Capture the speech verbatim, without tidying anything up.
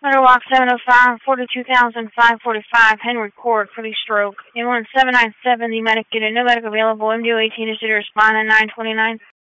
Underwalk seven oh five, forty-two thousand five hundred forty-five, Henry Court, for the stroke. In one seven nine seven, the medic unit, no medic available, M D O eighteen is to respond at nine twenty-nine.